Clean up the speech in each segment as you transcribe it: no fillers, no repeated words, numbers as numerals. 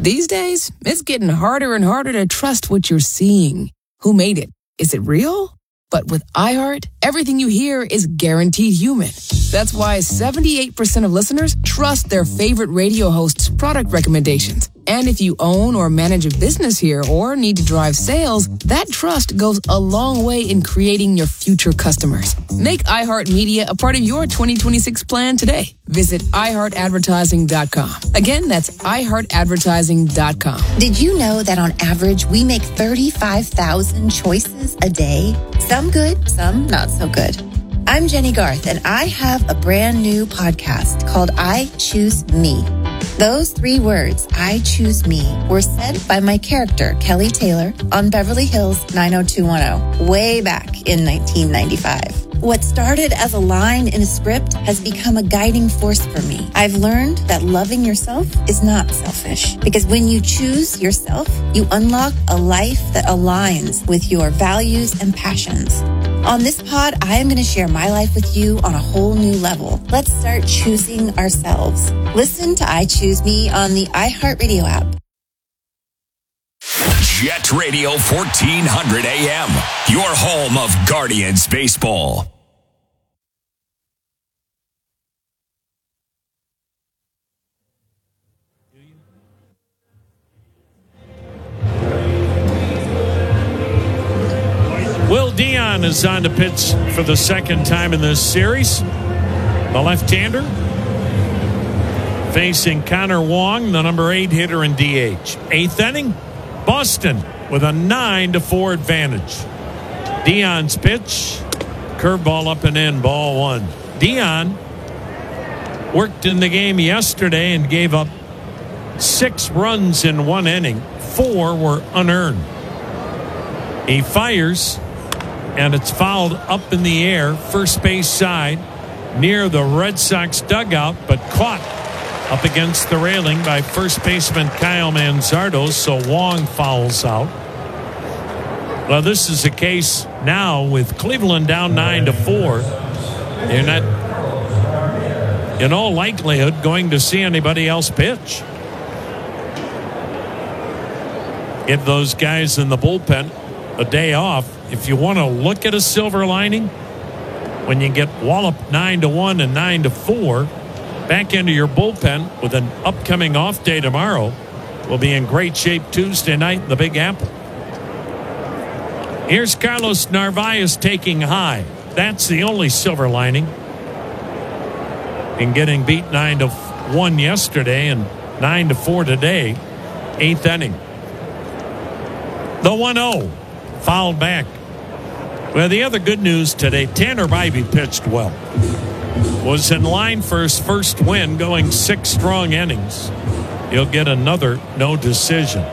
These days, it's getting harder and harder to trust what you're seeing. Who made it? Is it real? But with iHeart, everything you hear is guaranteed human. That's why 78% of listeners trust their favorite radio host's product recommendations. And if you own or manage a business here or need to drive sales, that trust goes a long way in creating your future customers. Make iHeartMedia a part of your 2026 plan today. Visit iHeartAdvertising.com. Again, that's iHeartAdvertising.com. Did you know that on average, we make 35,000 choices a day? Some good, some not so good. I'm Jenny Garth, and I have a brand new podcast called I Choose Me. Those 3 words, I Choose Me, were said by my character, Kelly Taylor, on Beverly Hills 90210, way back in 1995. What started as a line in a script has become a guiding force for me. I've learned that loving yourself is not selfish, because when you choose yourself, you unlock a life that aligns with your values and passions. On this pod, I am going to share my life with you on a whole new level. Let's start choosing ourselves. Listen to I Choose Me on the iHeartRadio app. Jet Radio 1400 AM, your home of Guardians baseball. Will Dion is on to pitch for the second time in this series. The left-hander facing Connor Wong, the number 8 hitter in DH. 8th inning, Boston with a 9-4 advantage. Dion's pitch, curveball up and in, ball 1. Dion worked in the game yesterday and gave up 6 runs in 1 inning. 4 were unearned. He fires, and it's fouled up in the air, first base side, near the Red Sox dugout, but caught up against the railing by first baseman Kyle Manzardo, so Wong fouls out. Well, this is a case now with Cleveland down 9-4. They're not, in all likelihood, going to see anybody else pitch. Give those guys in the bullpen a day off. If you want to look at a silver lining, when you get walloped 9-1 and 9-4, back into your bullpen with an upcoming off day tomorrow, will be in great shape Tuesday night in the Big Apple. Here's Carlos Narvaez taking high. That's the only silver lining in getting beat 9-1 yesterday and 9-4 today. 8th inning. The 1-0 fouled back. Well, the other good news today, Tanner Bybee pitched well. Was in line for his first win, going 6 strong innings. He'll get another no decision.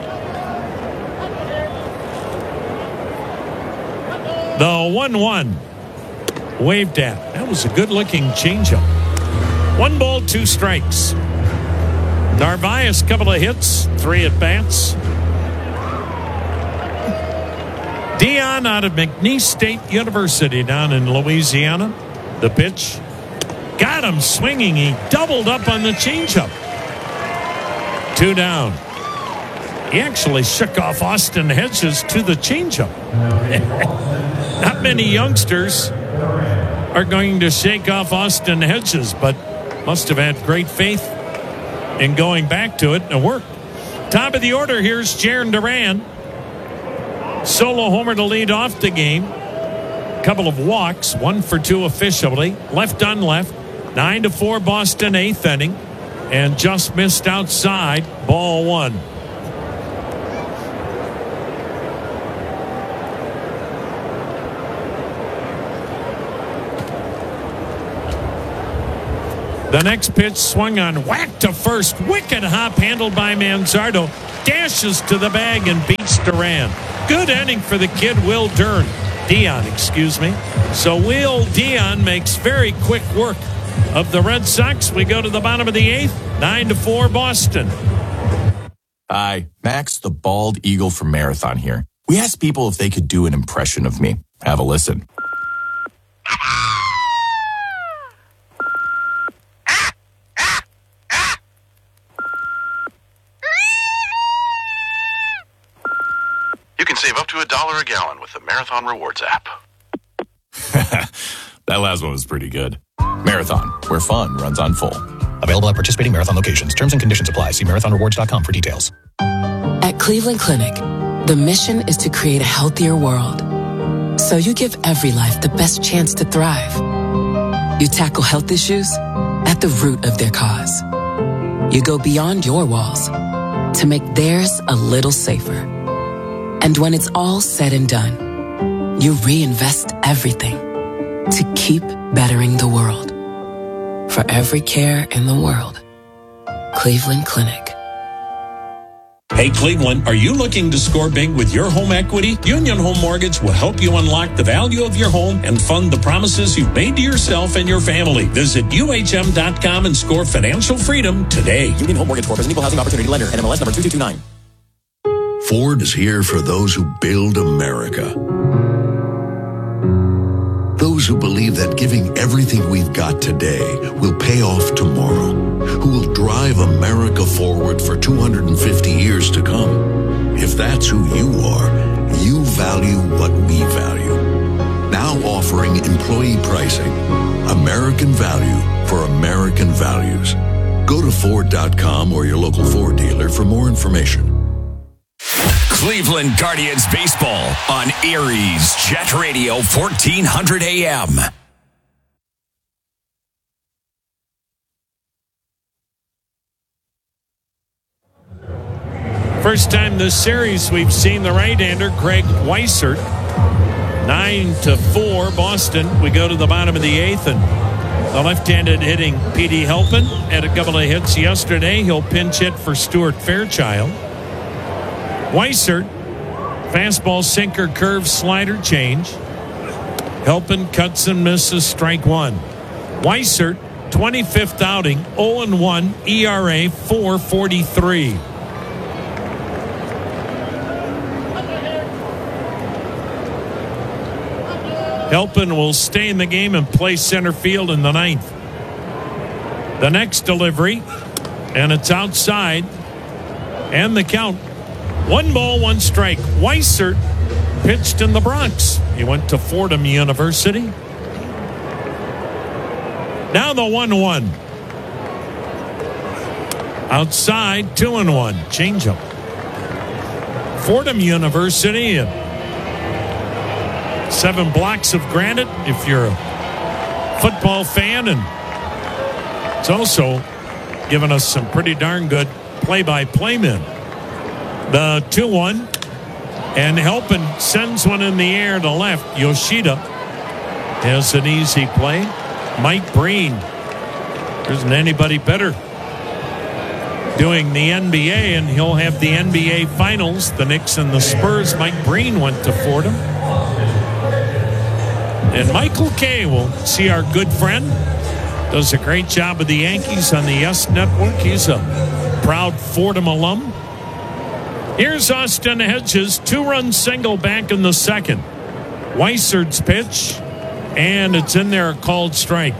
The 1-1 waved at. That was a good-looking changeup. 1 ball, 2 strikes. Narvaez, couple of hits, 3 at-bats. Dion out of McNeese State University down in Louisiana. The pitch. Got him swinging. He doubled up on the changeup. 2 down. He actually shook off Austin Hedges to the changeup. Not many youngsters are going to shake off Austin Hedges, but must have had great faith in going back to it, and it worked. Top of the order, here's Jarren Duran. Solo homer to lead off the game. Couple of walks, 1 for 2 officially. Left on left. 9-4 Boston, 8th inning. And just missed outside, ball 1. The next pitch swung on, whack to first. Wicked hop handled by Manzardo. Dashes to the bag and beats Duran. Good inning for the kid, Dion, excuse me. So Will Dion makes very quick work of the Red Sox. We go to the bottom of the 8th, 9-4 Boston. Hi, Max the Bald Eagle from Marathon here. We asked people if they could do an impression of me. Have a listen. Save up to $1 a gallon with the Marathon Rewards app. That last one was pretty good. Marathon, where fun runs on full. Available at participating Marathon locations. Terms and conditions apply. See marathonrewards.com for details. At Cleveland Clinic, the mission is to create a healthier world. So you give every life the best chance to thrive. You tackle health issues at the root of their cause. You go beyond your walls to make theirs a little safer. And when it's all said and done, you reinvest everything to keep bettering the world. For every care in the world, Cleveland Clinic. Hey, Cleveland, are you looking to score big with your home equity? Union Home Mortgage will help you unlock the value of your home and fund the promises you've made to yourself and your family. Visit UHM.com and score financial freedom today. Union Home Mortgage Corp is an equal housing opportunity lender. NMLS number 2229. Ford is here for those who build America. Those who believe that giving everything we've got today will pay off tomorrow, who will drive America forward for 250 years to come. If that's who you are, you value what we value. Now offering employee pricing, American value for American values. Go to Ford.com or your local Ford dealer for more information. Cleveland Guardians baseball on Erie's Jet Radio 1400 AM. First time this series we've seen the right-hander Greg Weissert. 9-4 Boston. We go to the bottom of the eighth, and the left-handed hitting P.D. Helpin had a couple of hits yesterday. He'll pinch hit for Stuart Fairchild. Weissert, fastball, sinker, curve, slider, change. Helpin cuts and misses, strike one. Weissert, 25th outing, 0-1, ERA 4.43. Helpin will stay in the game and play center field in the ninth. The next delivery, and it's outside, and the count. 1 ball, 1 strike. Weissert pitched in the Bronx. He went to Fordham University. Now the 1-1. Outside, 2-1. Changeup. Fordham University and 7 blocks of granite if you're a football fan. And it's also given us some pretty darn good play-by-play men. The 2-1, and Helpin sends one in the air to left. Yoshida has an easy play. Mike Breen, there isn't anybody better doing the NBA, and he'll have the NBA Finals. The Knicks and the Spurs. Mike Breen went to Fordham. And Michael Kay will see our good friend. Does a great job with the Yankees on the Yes Network. He's a proud Fordham alum. Here's Austin Hedges, 2-run single back in the second. Weissert's pitch, and it's in there, a called strike.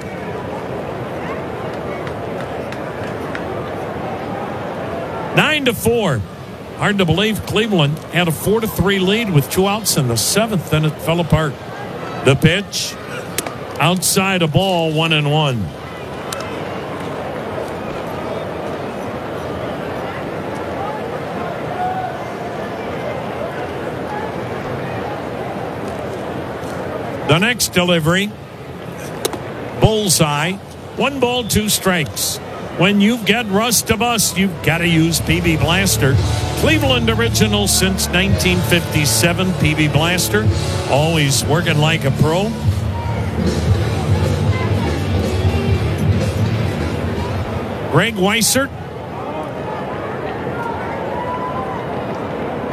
Nine to 4. Hard to believe Cleveland had a 4-3 lead with 2 outs in the seventh, then it fell apart. The pitch, outside a ball, 1-1. The next delivery, bullseye, 1 ball, 2 strikes. When you've got Russ to bust, you've got to use PB Blaster. Cleveland original since 1957, PB Blaster. Always working like a pro. Greg Weissert,